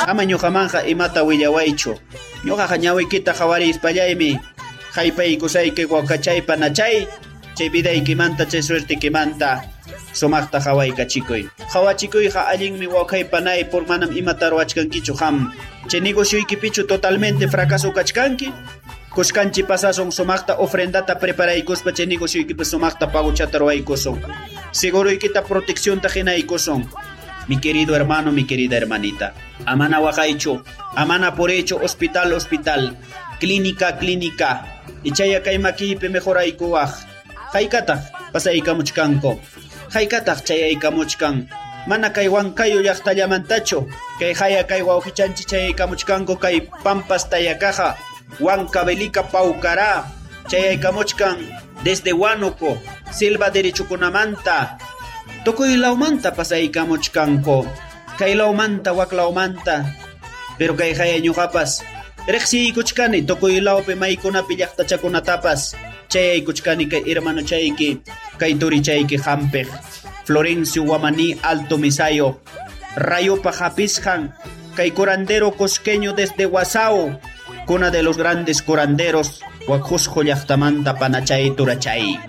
ama ñuqamanqa imata willawaychu. Ñuqaqa ñawiykita qhawarispallaimi haypaykusayki waqachaypa nachay, chay vidaykimanta chay suertikimanta sumaqta qawaykachikuy. Qhawachikuyqa allinmi waqaypanay por manam imata ruwachkankichu qam. Chay negocioykipichu totalmente fracaso kachkanki, kushkanchi pasason sumaqta ofrendata preparaykuspa chay negocioykipi sumaqta paguchata ruwaykusun. Seguroykita proteccionta hinaykusun. Mi querido hermano, mi querida hermanita, amana waqaychu, amana por hecho, hospital, hospital, clínica, clínica, ichaya kaymakipi mejoraykuwaq. Haykataq pasaykamuchkanko, haykataq chayaykamuchkan, mana kay Huancayo llaqtallamantachu, kay haya kay wawqichanchi chayaykamuchkanko kay Pampas Tayakaja, Huancavelica Paucará, chayaykamuchkan desde Huánuco, Selva Derechukunamanta, tukuy lawmanta pasaykamuchkanko, kay lawmanta wak lawmanta, pero kay haya ñuqapas riqsiykuchkani tukuy lawpi maykunapi llaqtachakunatapas, chayaykuchkani kay hermano chayki, kay turichayki hampiq, Florencio Guamaní Alto Misayo, Rayopa Japisjan, kay curandero cosqueño desde Guasao, cuna de los grandes curanderos, Huacusco llaqtamanta panachay turachay.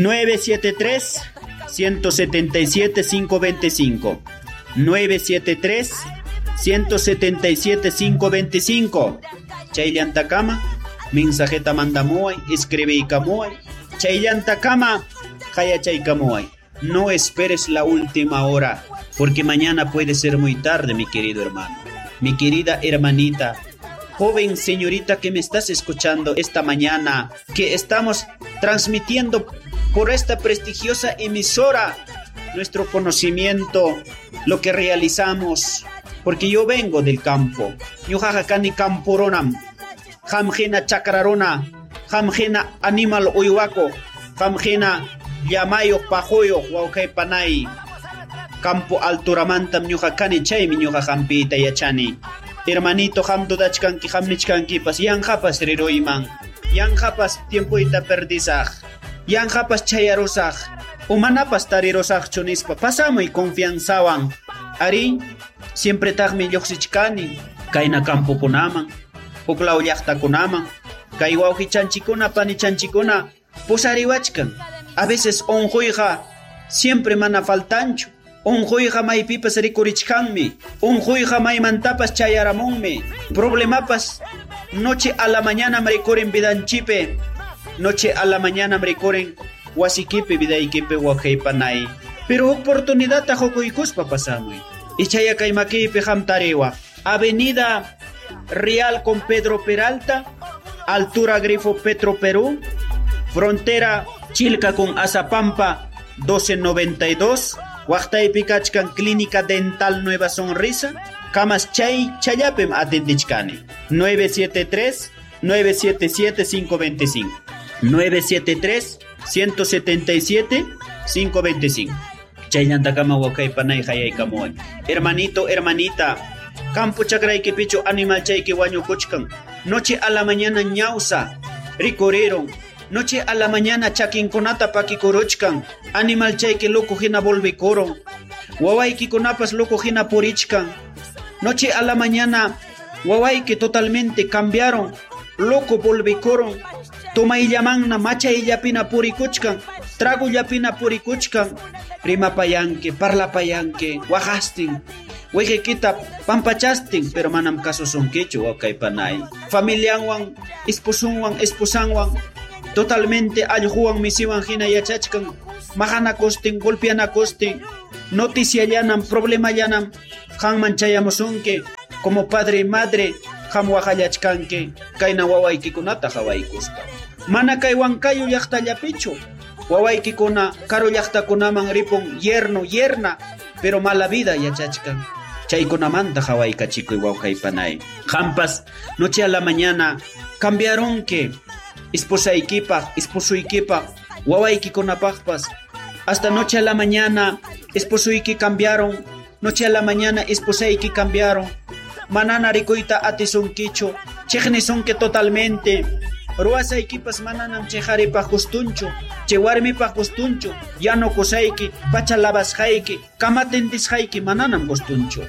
973-177-525. 973-177-525. Chayllantakama, mensajeta mandamuay, escribiykamuay. Chayllantakama, hayachaykamuay. No esperes la última hora, porque mañana puede ser muy tarde, mi querido hermano. Mi querida hermanita, joven señorita que me estás escuchando esta mañana, que estamos transmitiendo por esta prestigiosa emisora nuestro conocimiento, lo que realizamos, porque yo vengo del campo. Ñuqaqani camporonam, hamjena chakrarona, hamjena animal uywako, hamjena llamayo pajoyo wawqaypanay, campo altoramantam ñuqaqani chaymi ñuqaqampita yachani. Hermanito ham dudachkanki ham nichkankipas yanqapas riroyman, yanqapas tiempoyta perdisaq, yanqapas chayarusaq, umanapas tarirusaqchu nispa pasamuy confianzawan. Ari, siempre taqmi lluqsichkani kayna campokunaman, huklaw llaqtakunaman, kay wawqichanchikuna panichanchikuna pusariwachkan. A veces unquyqa siempre mana faltanchu, unquyqa maypipas rikurichkanmi, unquyqa maymantapas chayaramunmi, problemapas noche a la mañana rikurin vidanchipe, noche a la mañana rikurin wasikipi vidaykipi waqaypanay, pero oportunidadta hukuykuspa pasamuy. Ichaya kaymakipi hamtariwa, Avenida Real con Pedro Peralta, altura Grifo Petro Perú, frontera Chilca con Azapampa 1292, Huaqtaypi kachkan Clínica Dental Nueva Sonrisa, Camas Chay Chayapem atendichkani. 973-977-525. 973-177-525. Chayllantakama waqaypanay hayaykamuay. Hermanito, hermanita, campo chakraykipichu animal chayki wañukuchkan. Noche a la mañana ñawsa ricorieron. Noche a la mañana chakinkunata pakikuruchkan. Animal chayki loco hina volvikoron. Wawayki kunapas loco hina purichkan. Noche a la mañana wawayki totalmente cambiaron. Loco volvikoron. Tomayllamanna machayllapina purikuchkan. Tragullapina purikuchkan. Rimapayanki, parlapayanki, wajastin. Wejekita pampachastin, pero manam caso son quechu wakaypanay. Familianwan, esposunwan, esposanwan, totalmente alljuwan misiwan hina yachachkan. Mahana costin, golpiana costin, noticia llanam, problema llanam, hanman chayamusunke, como padre y madre, ham wajallachkanke, kayna wawaykikunata hawaykuspa. Mana kay Huancayo llaqtallapichu, wawaykikuna karo llaqtakunaman ripun yerno, yerna, pero mala vida yachachkan. Chaykunamanta hawaykachikuy wawqaypanay. Hampas, noche a la mañana, cambiaron que esposaykipaq, esposuykipaq, wawaykikunapaqpas. Hasta noche a la mañana, esposuyki cambiaron, noche a la mañana, esposayki cambiaron. Manana rikuyta atisunkichu, chejnisonke totalmente. Ruwasaykipas mananam chejaripaq gustunchu, chewarmipaq gustunchu, llano kusayki, pacha lavasqayki, kamatentisqayki mananam gustunchu.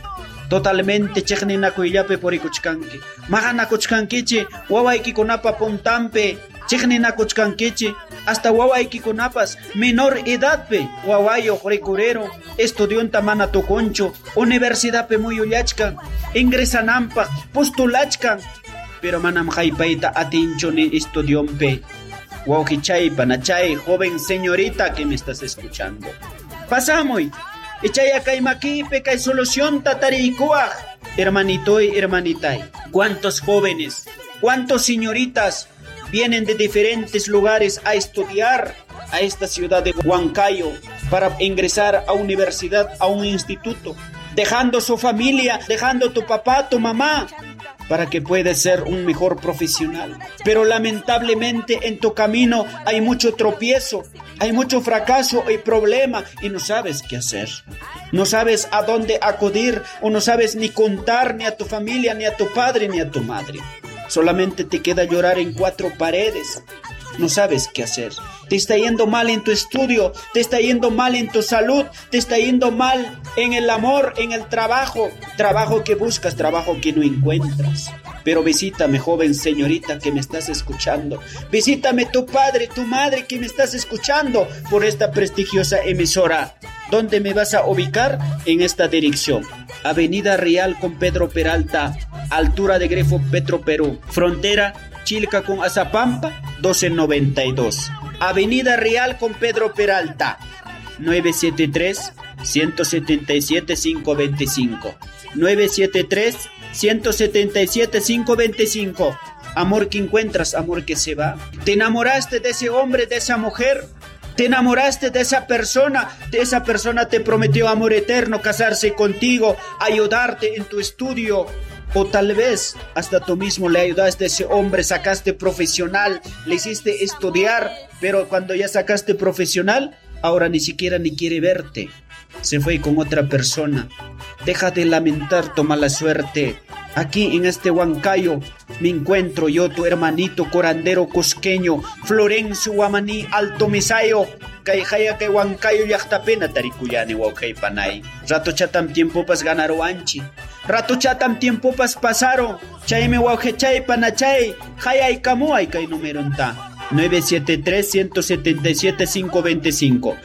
totalmente chikninakuillapi purikuchkanki. Mahanakuchkankichi wawaykikunapa puntampi chikninakuchkankichi hasta wawaykikunapas menor edadpi wawayo rikurero estudianta mana tukunchu universidadpi muyullachkan ingresananpaq postulachkan pero manam haypayta atinchu ni estudiompi. Wawqichay panachay joven señorita que me estás escuchando, pasamuy echaya kay makipi kay solución tatarikuaj. Hermanito y hermanitay, cuántos jóvenes, cuántos señoritas vienen de diferentes lugares a estudiar a esta ciudad de Huancayo para ingresar a universidad, a un instituto, dejando su familia, dejando tu papá, tu mamá, para que puedas ser un mejor profesional. Pero lamentablemente en tu camino hay mucho tropiezo, hay mucho fracaso y problema y no sabes qué hacer. No sabes a dónde acudir o no sabes ni contar ni a tu familia, ni a tu padre, ni a tu madre. Solamente te queda llorar en cuatro paredes. No sabes qué hacer. Te está yendo mal en tu estudio, te está yendo mal en tu salud, te está yendo mal en el amor, en el trabajo. Trabajo que buscas, trabajo que no encuentras. Pero visítame, joven señorita que me estás escuchando. Visítame tu padre, tu madre que me estás escuchando por esta prestigiosa emisora. ¿Dónde me vas a ubicar? En esta dirección. Avenida Real con Pedro Peralta, altura de Grefo Petro Perú, frontera Chilca con Azapampa, 1292. Avenida Real con Pedro Peralta, 973-177-525. 973-177-525. Amor que encuentras, amor que se va. ¿Te enamoraste de ese hombre, de esa mujer? ¿Te enamoraste de esa persona? De esa persona te prometió amor eterno, casarse contigo, ayudarte en tu estudio. O tal vez hasta tú mismo le ayudaste a ese hombre, sacaste profesional, le hiciste estudiar, pero cuando ya sacaste profesional, ahora ni siquiera ni quiere verte. Se fue con otra persona. Deja de lamentar tu mala suerte. Aquí en este Huancayo me encuentro yo, tu hermanito curandero cusqueño, Florencio Guamaní Alto Misayo, Kaijaya que Huancayo yachtapena tarikuyani waukai panay. Rato chatam tiempo pas ganaro anchi. Rato chatam tiempo pas pasaron. Chayme waujechay panachay. Hayay kamuay kay numeronta. 973-177-525.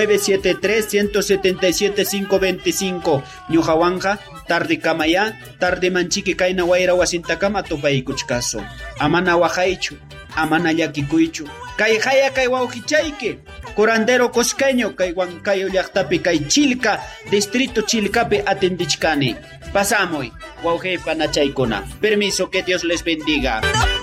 973-177-525. Ñuhawanja, tarde kamaya, tarde manchique kaina waira wasintakama topay kuchkaso. Amana wajaichu, amana yakikuichu. Kay haya kay waujichayke. Curandero cosqueño kay Huancayo llaqtapi kay Chilca, distrito Chilcapi atendichkani. Pasamoy, waujey panachaykuna. Permiso, que Dios les bendiga.